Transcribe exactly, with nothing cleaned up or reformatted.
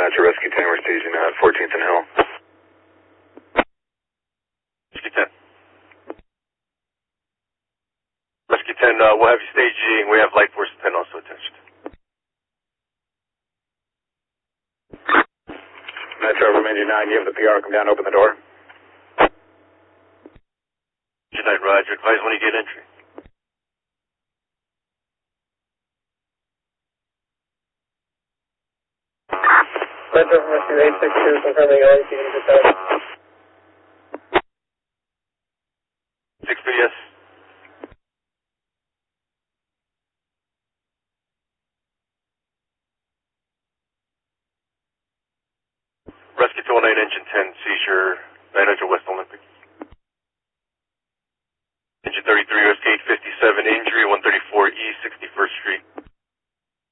Metro Rescue ten, we're staging at fourteenth and Hill. Rescue ten. Rescue ten, uh, we'll have you staging. We have Light Force ten also attached. Metro from Engine nine, you have the P R come down, open the door. Engine nine, roger. Advise when you get entry. Metro from Rescue eight six two, confirming all you can detect. six two, yes. Rescue two one eight, Engine ten, seizure, nine hundred West Olympic. Engine thirty-three, Rescue eight fifty-seven, injury, one thirty-four E, sixty-first Street.